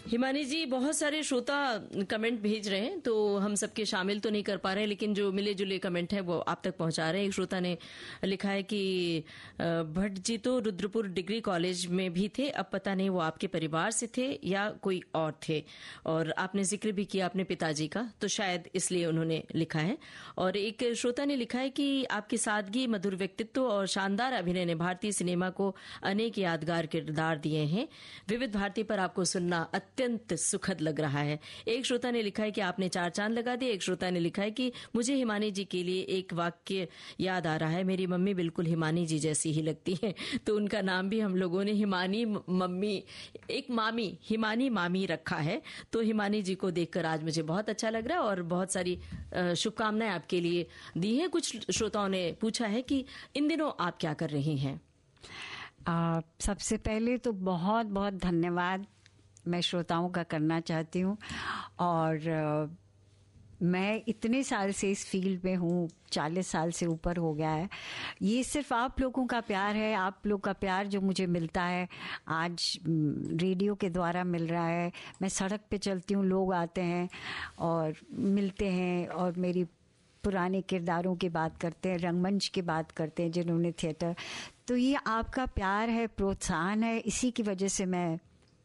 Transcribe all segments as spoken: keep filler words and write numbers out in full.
हिमानी जी, बहुत सारे श्रोता कमेंट भेज रहे हैं, तो हम सबके शामिल तो नहीं कर पा रहे हैं, लेकिन जो मिले जुले कमेंट हैं वो आप तक पहुंचा रहे हैं। एक श्रोता ने लिखा है कि भट्ट जी तो रुद्रपुर डिग्री कॉलेज में भी थे, अब पता नहीं वो आपके परिवार से थे या कोई और थे। और आपने जिक्र भी किया अपने पिताजी का, तो शायद इसलिए उन्होंने लिखा है। और एक श्रोता ने लिखा है कि आपकी सादगी, मधुर व्यक्तित्व और शानदार अभिनय ने भारतीय सिनेमा को अनेक यादगार किरदार दिए हैं। विविध भारती पर आपको सुनना अत्यंत सुखद लग रहा है। एक श्रोता ने लिखा है कि आपने चार चांद लगा दिए। एक श्रोता ने लिखा है कि मुझे हिमानी जी के लिए एक वाक्य याद आ रहा है, मेरी मम्मी बिल्कुल हिमानी जी जैसी ही लगती हैं। तो उनका नाम भी हम लोगों ने हिमानी मम्मी, एक मामी, हिमानी मामी रखा है। तो हिमानी जी को देखकर आज मुझे बहुत अच्छा लग रहा है और बहुत सारी शुभकामनाएं आपके लिए दी हैं। कुछ श्रोताओं ने पूछा है कि इन दिनों आप क्या कर रही हैं? आ, सबसे पहले तो बहुत बहुत धन्यवाद मैं श्रोताओं का करना चाहती हूँ। और आ, मैं इतने साल से इस फील्ड में हूँ, चालीस साल से ऊपर हो गया है। ये सिर्फ आप लोगों का प्यार है, आप लोग का प्यार जो मुझे मिलता है, आज रेडियो के द्वारा मिल रहा है। मैं सड़क पे चलती हूँ, लोग आते हैं और मिलते हैं और मेरी पुराने किरदारों की बात करते हैं, रंगमंच की बात करते हैं जिन्होंने थिएटर। तो ये आपका प्यार है, प्रोत्साहन है, इसी की वजह से मैं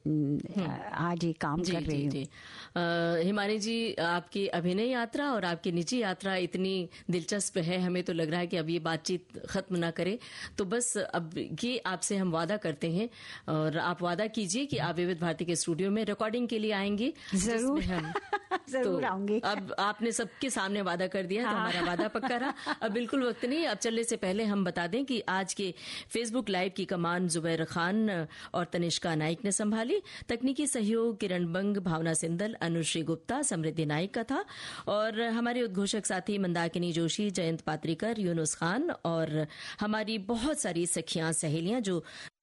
आज ये काम कर रही हूँ। हिमानी जी, आपकी अभिनय यात्रा और आपकी निजी यात्रा इतनी दिलचस्प है, हमें तो लग रहा है कि अब ये बातचीत खत्म ना करे। तो बस अब ये आपसे हम वादा करते हैं और आप वादा कीजिए कि आप विविध भारती के स्टूडियो में रिकॉर्डिंग के लिए आएंगे। जरूर हम जरूर तो आऊंगी। अब आपने सबके सामने वादा कर दिया, हाँ। तो हमारा वादा पक्का रहा। अब बिल्कुल वक्त नहीं, अब चलने से पहले हम बता दें कि आज के फेसबुक लाइव की कमान जुबैर खान और तनिष्का नाइक ने संभाली। तकनीकी सहयोग किरण बंग, भावना सिंदल, अनुश्री गुप्ता, समृद्धि नाइक का था। और हमारे उद्घोषक साथी मंदाकिनी जोशी, जयंत पात्रिकर, यूनुस खान और हमारी बहुत सारी सखियां सहेलियां जो